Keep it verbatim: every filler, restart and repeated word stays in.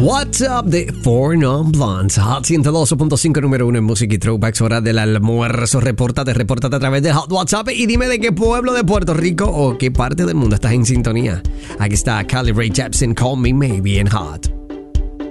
What's Up de Four Non Blondes. Hot ciento dos punto cinco, número uno en música y throwbacks. Hora del almuerzo. Repórtate, repórtate a través de Hot WhatsApp y dime de qué pueblo de Puerto Rico o qué parte del mundo estás en sintonía. Aquí está Carly Rae Jepsen, Call Me Maybe en Hot.